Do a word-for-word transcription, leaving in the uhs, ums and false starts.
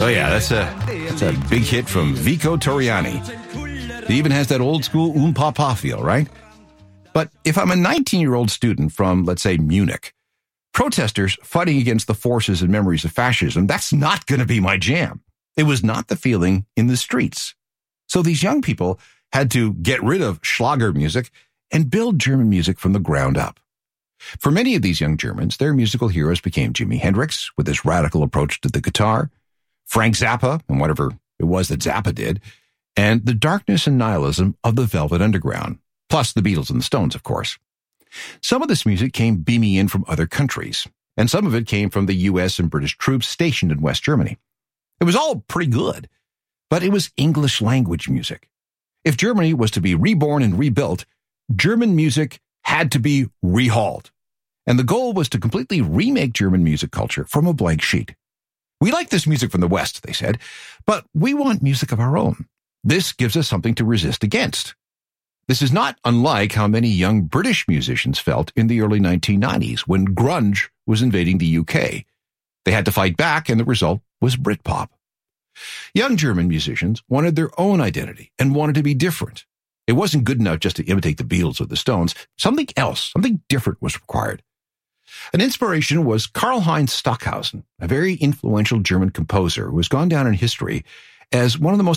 Oh, yeah, that's a, that's a big hit from Vico Torriani. It even has that old school oom pa pa feel, right? But if I'm a nineteen-year-old student from, let's say, Munich, protesters fighting against the forces and memories of fascism, that's not going to be my jam. It was not the feeling in the streets. So these young people had to get rid of Schlager music and build German music from the ground up. For many of these young Germans, their musical heroes became Jimi Hendrix with his radical approach to the guitar, Frank Zappa and whatever it was that Zappa did, and the darkness and nihilism of the Velvet Underground, plus the Beatles and the Stones, of course. Some of this music came beaming in from other countries, and some of it came from the U S and British troops stationed in West Germany. It was all pretty good, but it was English language music. If Germany was to be reborn and rebuilt, German music had to be rehauled. And the goal was to completely remake German music culture from a blank sheet. We like this music from the West, they said, but we want music of our own. This gives us something to resist against. This is not unlike how many young British musicians felt in the early nineteen nineties when grunge was invading the U K. They had to fight back, and the result was Britpop. Young German musicians wanted their own identity and wanted to be different. It wasn't good enough just to imitate the Beatles or the Stones. Something else, something different was required. An inspiration was Karlheinz Stockhausen, a very influential German composer who has gone down in history as one of the most